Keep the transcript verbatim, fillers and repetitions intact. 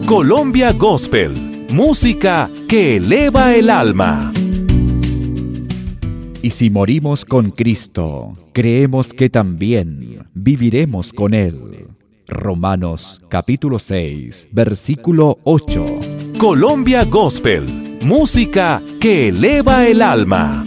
Colombia Gospel, música que eleva el alma. Y si morimos con Cristo, creemos que también viviremos con Él. Romanos capítulo seis, versículo ocho. Colombia Gospel, música que eleva el alma.